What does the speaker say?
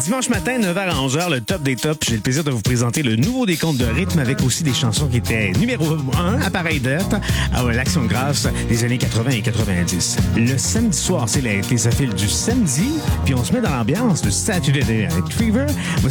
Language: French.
Dimanche matin, 9h à 11h, le top des tops. J'ai le plaisir de vous présenter le nouveau décompte de rythme avec aussi des chansons qui étaient numéro 1 à pareille date à l'Action de grâce des années 80 et 90. Le samedi soir, c'est les affiles du samedi, puis on se met dans l'ambiance de Saturday Night Fever. Moi,